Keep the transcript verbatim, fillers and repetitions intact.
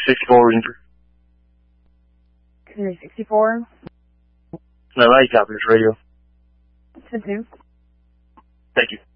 sixty-four Ranger. Community sixty-four. No, I copy this radio. ten two. Thank you.